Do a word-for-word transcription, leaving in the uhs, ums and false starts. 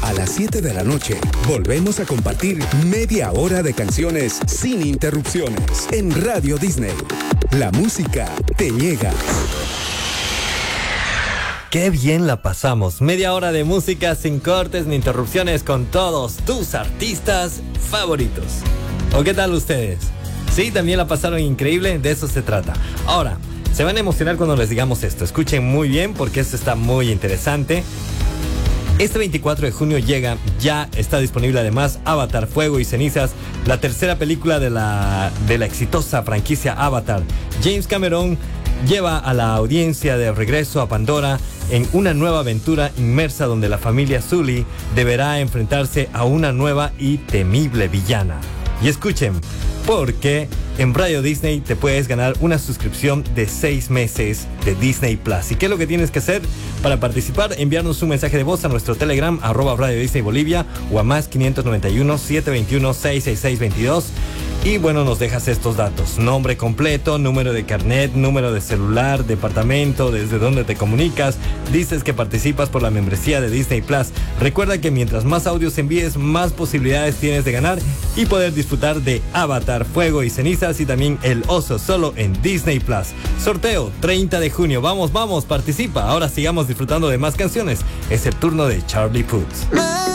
a las siete de la noche, volvemos a compartir media hora de canciones sin interrupciones en Radio Disney. La música te llega. Qué bien la pasamos. Media hora de música sin cortes ni interrupciones con todos tus artistas favoritos. ¿O qué tal ustedes? Sí, también la pasaron increíble, de eso se trata. Ahora, se van a emocionar cuando les digamos esto. Escuchen muy bien porque esto está muy interesante. Este veinticuatro de junio llega, ya está disponible además Avatar, Fuego y Cenizas, la tercera película de la, de la exitosa franquicia Avatar. James Cameron lleva a la audiencia de regreso a Pandora en una nueva aventura inmersa donde la familia Sully deberá enfrentarse a una nueva y temible villana. Y escuchen, porque en Radio Disney te puedes ganar una suscripción de seis meses de Disney Plus. ¿Y qué es lo que tienes que hacer para participar? Enviarnos un mensaje de voz a nuestro Telegram, arroba Radio Disney Bolivia, o a más quinientos noventa y uno, setecientos veintiuno, seiscientos sesenta y seis veintidós. Y bueno, nos dejas estos datos: nombre completo, número de carnet, número de celular, departamento, desde dónde te comunicas. Dices que participas por la membresía de Disney Plus. Recuerda que mientras más audios envíes, más posibilidades tienes de ganar y poder disfrutar de Avatar, Fuego y Cenizas, y también El Oso, solo en Disney Plus. Sorteo treinta de junio. Vamos, vamos, participa. Ahora sigamos disfrutando de más canciones. Es el turno de Charlie Puth.